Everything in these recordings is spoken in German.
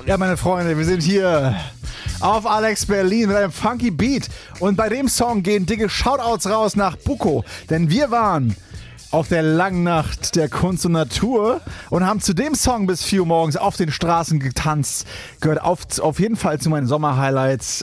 Ja, meine Freunde, wir sind hier auf Alex Berlin mit einem funky Beat. Und bei dem Song gehen dicke Shoutouts raus nach Buko. Denn wir waren auf der langen Nacht der Kunst und Natur und haben zu dem Song bis 4 Uhr morgens auf den Straßen getanzt. Gehört auf jeden Fall zu meinen Sommerhighlights.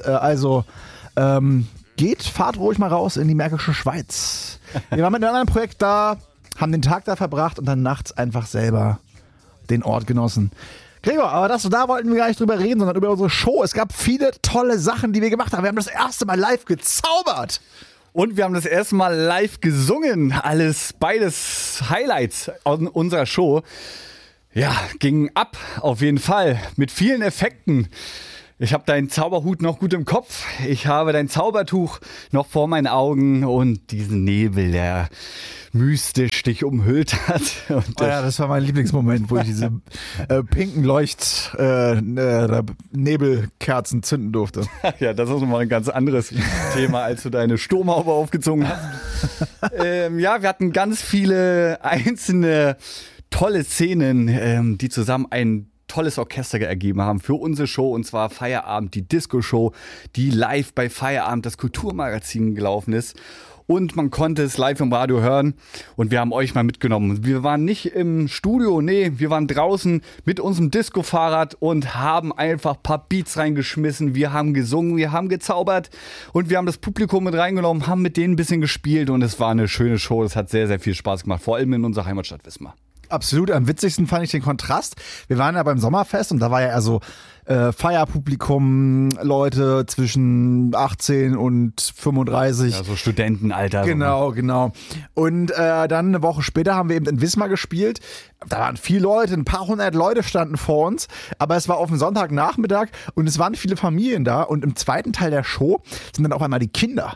Fahrt ruhig mal raus in die Märkische Schweiz. Wir waren mit einem anderen Projekt da, haben den Tag da verbracht und dann nachts einfach selber den Ort genossen. Gregor, aber da wollten wir gar nicht drüber reden, sondern über unsere Show. Es gab viele tolle Sachen, die wir gemacht haben. Wir haben das erste Mal live gezaubert. Und wir haben das erste Mal live gesungen. Beides Highlights unserer Show. Ja, ging ab, auf jeden Fall. Mit vielen Effekten. Ich habe deinen Zauberhut noch gut im Kopf. Ich habe dein Zaubertuch noch vor meinen Augen und diesen Nebel, der mystisch dich umhüllt hat. Und das war mein Lieblingsmoment, wo ich diese pinken Nebelkerzen zünden durfte. Ja, das ist nochmal ein ganz anderes Thema, als du deine Sturmhaube aufgezogen hast. Wir hatten ganz viele einzelne tolle Szenen, die zusammen ein tolles Orchester ergeben haben für unsere Show, und zwar Feierabend, die Disco-Show, die live bei Feierabend, das Kulturmagazin, gelaufen ist. Und man konnte es live im Radio hören und wir haben euch mal mitgenommen. Wir waren nicht im Studio, wir waren draußen mit unserem Disco-Fahrrad und haben einfach ein paar Beats reingeschmissen. Wir haben gesungen, wir haben gezaubert und wir haben das Publikum mit reingenommen, haben mit denen ein bisschen gespielt und es war eine schöne Show. Es hat sehr, sehr viel Spaß gemacht, vor allem in unserer Heimatstadt Wismar. Absolut, am witzigsten fand ich den Kontrast. Wir waren ja beim Sommerfest und da war ja eher so Feierpublikum, Leute zwischen 18 und 35. Ja, so Studentenalter. Genau. Und dann eine Woche später haben wir eben in Wismar gespielt. Da waren viele Leute, ein paar hundert Leute standen vor uns, aber es war auf dem Sonntagnachmittag und es waren viele Familien da und im zweiten Teil der Show sind dann auf einmal die Kinder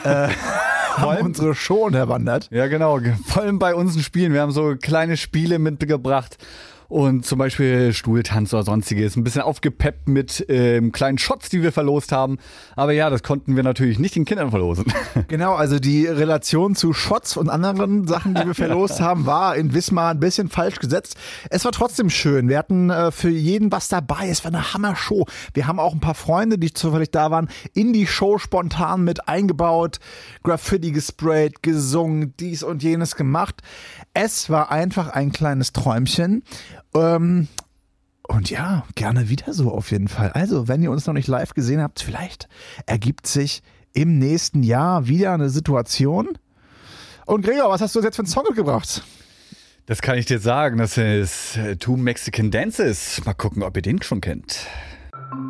haben unsere Show unterwandert. Ja, genau, vor allem bei unseren Spielen. Wir haben so kleine Spiele mitgebracht. Und zum Beispiel Stuhltanz oder sonstiges. Ein bisschen aufgepeppt mit kleinen Shots, die wir verlost haben. Aber ja, das konnten wir natürlich nicht den Kindern verlosen. Genau, also die Relation zu Shots und anderen Sachen, die wir verlost haben, war in Wismar ein bisschen falsch gesetzt. Es war trotzdem schön. Wir hatten für jeden was dabei. Es war eine Hammer-Show. Wir haben auch ein paar Freunde, die zufällig da waren, in die Show spontan mit eingebaut, Graffiti gesprayt, gesungen, dies und jenes gemacht. Es war einfach ein kleines Träumchen. Und ja, gerne wieder so auf jeden Fall. Also, wenn ihr uns noch nicht live gesehen habt, vielleicht ergibt sich im nächsten Jahr wieder eine Situation. Und Gregor, was hast du jetzt für einen Song mitgebracht? Das kann ich dir sagen, das ist Two Mexican Dances. Mal gucken, ob ihr den schon kennt.